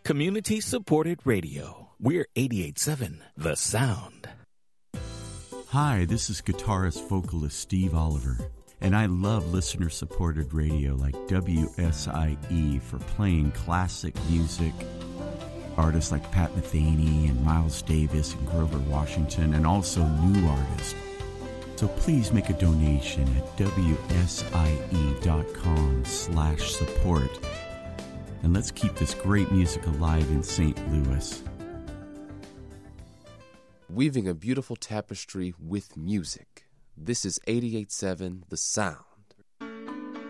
Community-supported radio. We're 88.7 The Sound. Hi, this is guitarist vocalist Steve Oliver, and I love listener-supported radio like WSIE for playing classic music, artists like Pat Metheny and Miles Davis and Grover Washington, and also new artists. So please make a donation at WSIE.com/support. And let's keep this great music alive in St. Louis. Weaving a beautiful tapestry with music. This is 88.7 The Sound.